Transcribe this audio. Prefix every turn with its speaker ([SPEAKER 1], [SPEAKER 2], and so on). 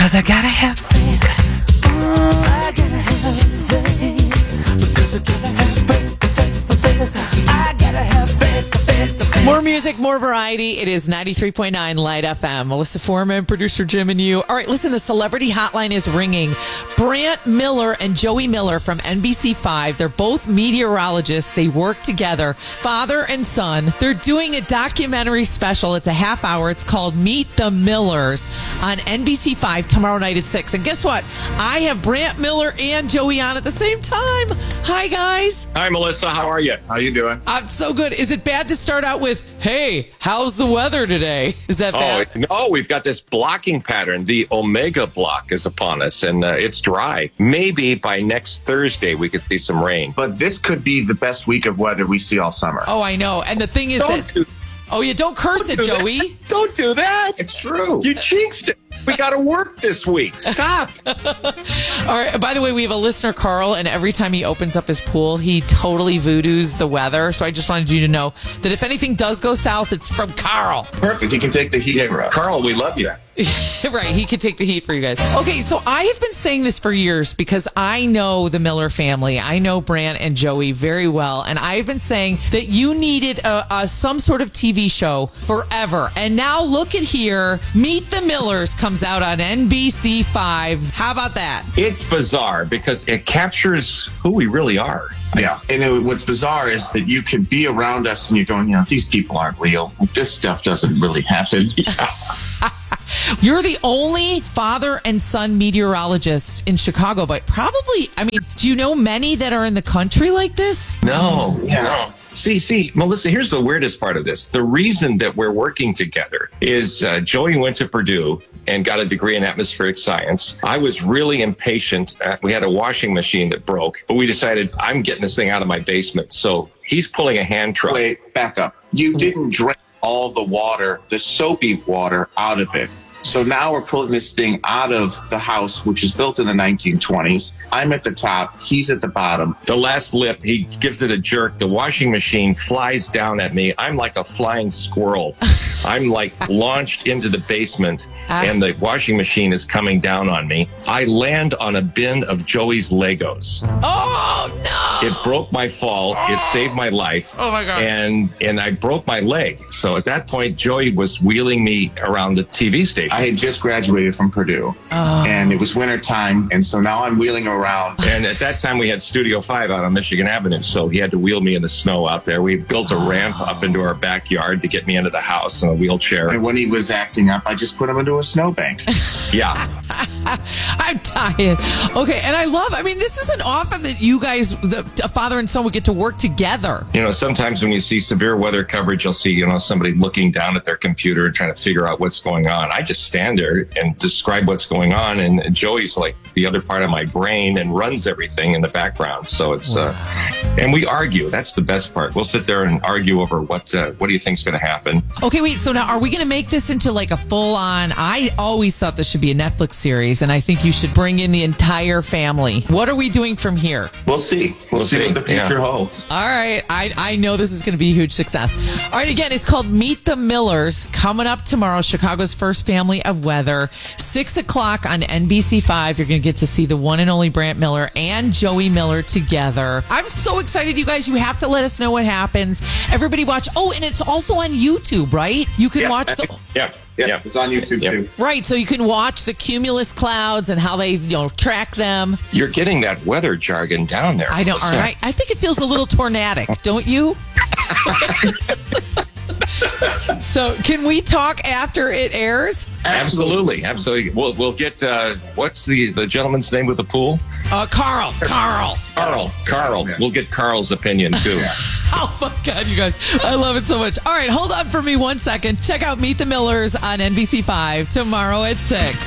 [SPEAKER 1] Because I gotta have faith. I gotta have faith. Because I gotta have faith. I gotta have faith. More music, more variety. It is 93.9 Light FM. Melissa Foreman, producer Jim, and you. All right, listen, the celebrity hotline is ringing. Brant Miller and Joey Miller from NBC5. They're both meteorologists. They work together, father and son. They're doing a documentary special. It's a half hour. It's called Meet the Millers on NBC5 tomorrow night at 6. And guess what? I have Brant Miller and Joey on at the same time. Hi, guys.
[SPEAKER 2] Hi, Melissa. How are you?
[SPEAKER 3] How you doing?
[SPEAKER 1] I'm so good. Is it bad to start out with, hey, how's the weather today? Is that bad?
[SPEAKER 2] No, we've got this blocking pattern. The Omega block is upon us, and it's dry. Maybe by next Thursday we could see some rain.
[SPEAKER 3] But this could be the best week of weather we see all summer.
[SPEAKER 1] Oh, I know. And the thing is oh, yeah, don't curse it, Joey.
[SPEAKER 2] Don't do that.
[SPEAKER 3] It's true.
[SPEAKER 2] You jinxed it. We got to work this week. Stop.
[SPEAKER 1] All right. By the way, we have a listener, Carl, and every time he opens up his pool, he totally voodoos the weather. So I just wanted you to know that if anything does go south, it's from Carl.
[SPEAKER 3] Perfect. You can take the heat for us.
[SPEAKER 2] Carl, we love you.
[SPEAKER 1] Right. He could take the heat for you guys. Okay. So I have been saying this for years because I know the Miller family. I know Brant and Joey very well. And I've been saying that you needed some sort of TV show forever. And now look at here. Meet the Millers comes out on NBC5. How about that?
[SPEAKER 2] It's bizarre because it captures who we really are.
[SPEAKER 3] Yeah. And what's bizarre is that you can be around us and you're going, these people aren't real. This stuff doesn't really happen.
[SPEAKER 1] You're the only father and son meteorologist in Chicago, but probably, do you know many that are in the country like this?
[SPEAKER 2] No. See, Melissa, here's the weirdest part of this. The reason that we're working together is Joey went to Purdue and got a degree in atmospheric science. I was really impatient. We had a washing machine that broke, but we decided I'm getting this thing out of my basement. So he's pulling a hand truck.
[SPEAKER 3] Wait, back up. You didn't drink all the water, the soapy water, out of it. So now we're pulling this thing out of the house, which is built in the 1920s. I'm at the top. He's at the bottom.
[SPEAKER 2] The last lip, he gives it a jerk. The washing machine flies down at me. I'm like a flying squirrel. I'm like launched into the basement, and the washing machine is coming down on me. I land on a bin of Joey's Legos.
[SPEAKER 1] Oh, no!
[SPEAKER 2] It broke my fall. It saved my life.
[SPEAKER 1] Oh, my God.
[SPEAKER 2] And I broke my leg. So at that point, Joey was wheeling me around the TV station.
[SPEAKER 3] I had just graduated from Purdue, and it was winter time, and so now I'm wheeling around.
[SPEAKER 2] And at that time, we had Studio 5 out on Michigan Avenue, so he had to wheel me in the snow out there. We built a ramp up into our backyard to get me into the house in a wheelchair.
[SPEAKER 3] And when he was acting up, I just put him into a snowbank.
[SPEAKER 2] Yeah.
[SPEAKER 1] I'm dying. Okay, and I love, this isn't often that you guys, the father and son, would get to work together.
[SPEAKER 2] Sometimes when you see severe weather coverage, you'll see, somebody looking down at their computer and trying to figure out what's going on. I just stand there and describe what's going on, and Joey's like the other part of my brain and runs everything in the background. So it's, and we argue. That's the best part. We'll sit there and argue over what do you think's going to happen.
[SPEAKER 1] Okay, wait, so now are we going to make this into like a full-on, I always thought this should be a Netflix series, and I think you should bring in the entire family. What are we doing from here?
[SPEAKER 3] We'll see. We'll see what the future holds.
[SPEAKER 1] All right. I know this is going to be a huge success. All right, again, it's called Meet the Millers, coming up tomorrow, Chicago's first family of weather, 6 o'clock on NBC5. You're going to get to see the one and only Brant Miller and Joey Miller together. I'm so excited, you guys. You have to let us know what happens. Everybody watch. Oh, and it's also on YouTube, right? You can watch the...
[SPEAKER 3] Yeah, it's on YouTube too.
[SPEAKER 1] Right, so you can watch the cumulus clouds and how they, track them.
[SPEAKER 2] You're getting that weather jargon down there.
[SPEAKER 1] I know, all right. I think it feels a little tornadic, don't you? So, can we talk after it airs?
[SPEAKER 2] Absolutely. We'll get what's the gentleman's name with the pool?
[SPEAKER 1] Carl.
[SPEAKER 2] Yeah. We'll get Carl's opinion too.
[SPEAKER 1] Oh my God, you guys. I love it so much. All right, hold on for me 1 second. Check out Meet the Millers on NBC5 tomorrow at 6.